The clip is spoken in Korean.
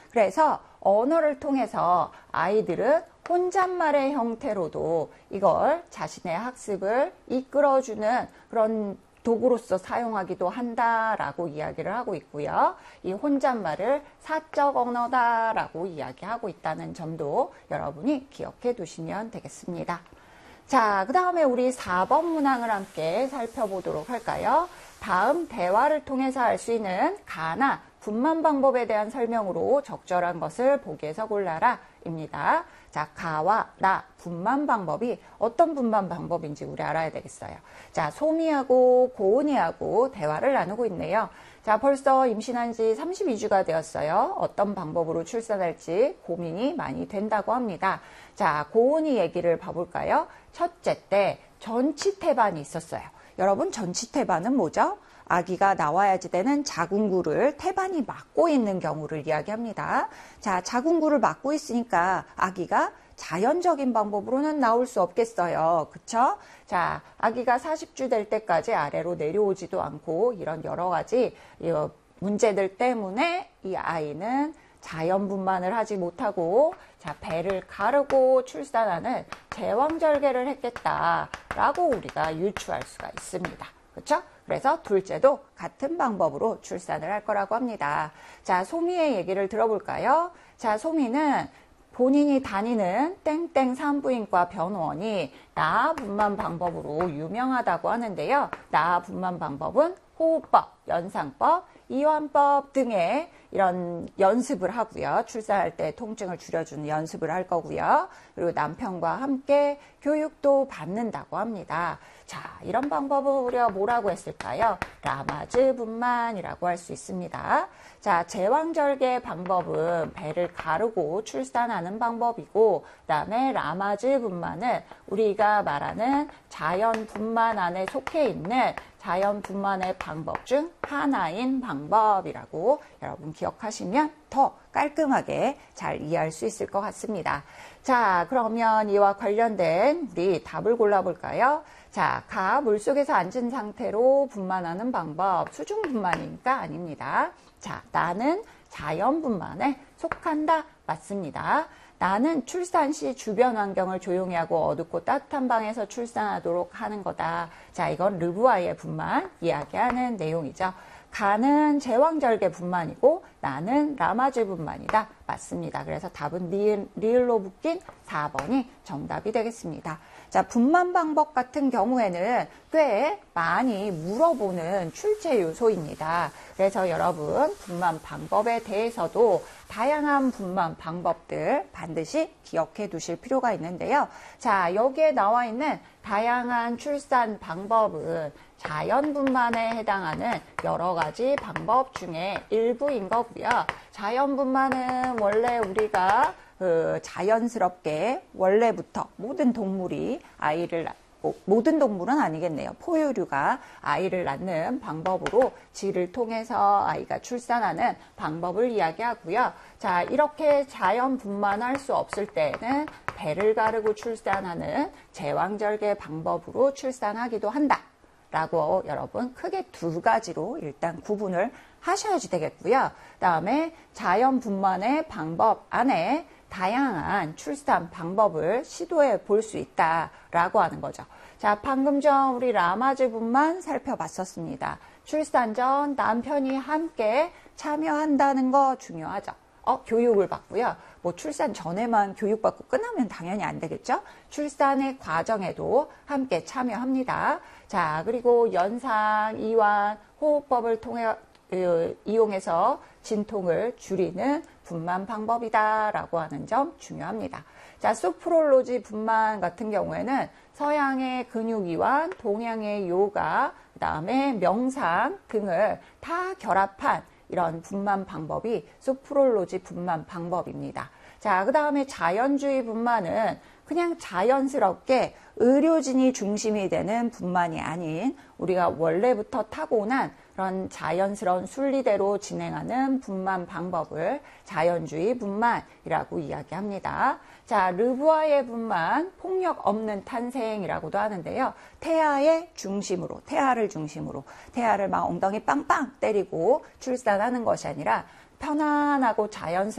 그래서 언어를 통해서 아이들은 혼잣말의 형태로도 이걸 자신의 학습을 이끌어주는 그런 도구로서 사용하기도 한다라고 이야기를 하고 있고요. 이 혼잣말을 사적 언어다라고 이야기하고 있다는 점도 여러분이 기억해 두시면 되겠습니다. 자, 그 다음에 우리 4번 문항을 함께 살펴보도록 할까요? 다음 대화를 통해서 알 수 있는 가나 분만 방법에 대한 설명으로 적절한 것을 보기에서 골라라 입니다. 자, 가와 나 분만 방법이 어떤 분만 방법인지 우리 알아야 되겠어요. 자, 소미하고 고은이하고 대화를 나누고 있네요. 자, 벌써 임신한 지 32주가 되었어요. 어떤 방법으로 출산할지 고민이 많이 된다고 합니다. 자, 고은이 얘기를 봐볼까요? 첫째 때 전치태반이 있었어요. 여러분, 전치태반은 뭐죠? 아기가 나와야지 되는 자궁구를 태반이 막고 있는 경우를 이야기합니다. 자, 자궁구를 막고 있으니까 아기가 자연적인 방법으로는 나올 수 없겠어요. 그쵸? 자, 아기가 40주 될 때까지 아래로 내려오지도 않고 이런 여러 가지 문제들 때문에 이 아이는 자연분만을 하지 못하고 자, 배를 가르고 출산하는 제왕절개를 했겠다라고 우리가 유추할 수가 있습니다. 그렇죠? 그래서 둘째도 같은 방법으로 출산을 할 거라고 합니다. 자, 소미의 얘기를 들어볼까요? 자, 소미는 본인이 다니는 땡땡 산부인과 변호원이 나아분만 방법으로 유명하다고 하는데요. 나아분만 방법은 호흡법, 연상법, 이완법 등의 이런 연습을 하고요. 출산할 때 통증을 줄여주는 연습을 할 거고요. 그리고 남편과 함께 교육도 받는다고 합니다. 자, 이런 방법을 우리가 뭐라고 했을까요? 라마즈 분만이라고 할 수 있습니다. 자, 제왕절개 방법은 배를 가르고 출산하는 방법이고, 그다음에 라마즈 분만은 우리가 말하는 자연 분만 안에 속해 있는 자연 분만의 방법 중 하나인 방법이라고 여러분 기억하시면 더 깔끔하게 잘 이해할 수 있을 것 같습니다. 자, 그러면 이와 관련된 우리 답을 골라볼까요? 자, 가 물속에서 앉은 상태로 분만하는 방법, 수중 분만이니까 아닙니다. 자, 나는 자연 분만에 속한다. 맞습니다. 나는 출산 시 주변 환경을 조용히 하고 어둡고 따뜻한 방에서 출산하도록 하는 거다. 자, 이건 르부아의 분만 이야기하는 내용이죠. 가는 제왕절개 분만이고 나는 라마즈 분만이다. 맞습니다. 그래서 답은 리을로 묶인 4번이 정답이 되겠습니다. 자, 분만 방법 같은 경우에는 꽤 많이 물어보는 출제 요소입니다. 그래서 여러분 분만 방법에 대해서도 다양한 분만 방법들 반드시 기억해 두실 필요가 있는데요. 자, 여기에 나와 있는 다양한 출산 방법은 자연분만에 해당하는 여러 가지 방법 중에 일부인 거고요. 자연분만은 원래 우리가 자연스럽게 원래부터 모든 동물이 아이를 모든 동물은 아니겠네요. 포유류가 아이를 낳는 방법으로 질을 통해서 아이가 출산하는 방법을 이야기하고요. 자, 이렇게 자연 분만할 수 없을 때는 배를 가르고 출산하는 제왕절개 방법으로 출산하기도 한다. 라고 여러분 크게 두 가지로 일단 구분을 하셔야지 되겠고요. 다음에 자연 분만의 방법 안에 다양한 출산 방법을 시도해 볼 수 있다라고 하는 거죠. 자, 방금 전 우리 라마즈 분만 살펴봤었습니다. 출산 전 남편이 함께 참여한다는 거 중요하죠. 교육을 받고요. 뭐 출산 전에만 교육받고 끝나면 당연히 안 되겠죠? 출산의 과정에도 함께 참여합니다. 자, 그리고 연상, 이완, 호흡법을 이용해서 진통을 줄이는 분만 방법이다라고 하는 점 중요합니다. 자, 소프롤로지 분만 같은 경우에는 서양의 근육 이완, 동양의 요가, 그다음에 명상 등을 다 결합한 이런 분만 방법이 소프롤로지 분만 방법입니다. 자, 그 다음에 자연주의 분만은 그냥 자연스럽게 의료진이 중심이 되는 분만이 아닌 우리가 원래부터 타고난 그런 자연스러운 순리대로 진행하는 분만 방법을 자연주의 분만이라고 이야기합니다. 자, 르부아의 분만, 폭력 없는 탄생이라고도 하는데요. 태아를 중심으로 태아를 막 엉덩이 빵빵 때리고 출산하는 것이 아니라 편안하고 자연스러운